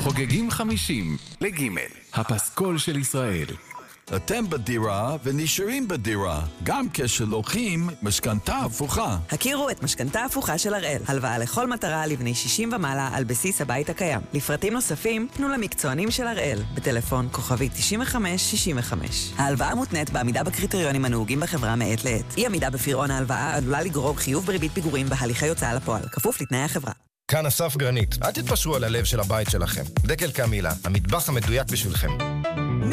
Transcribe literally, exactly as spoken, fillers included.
חוגגים חמישים לגימל, הפסקול של ישראל. אתם בדירה ונשארים בדירה, גם כשלוקחים משכנתה הפוכה. הכירו את משכנתה הפוכה של הראל. הלוואה לכל מטרה לבני שישים ומעלה על בסיס הבית הקיים. לפרטים נוספים, פנו למקצוענים של הראל, בטלפון כוכבי תשעים וחמש שישים וחמש. ההלוואה מותנית בעמידה בקריטריונים הנהוגים בחברה מעת לעת. אי עמידה בפירעון ההלוואה עלולה לגרור חיוב בריבית פיגורים בהליכי הוצאה לפועל, כפוף לתנאי החברה. כאן אסף גרנית. אל תתפשרו על הלב של הבית שלכם. דקל קמילה, המטבח המדויק בשבילכם.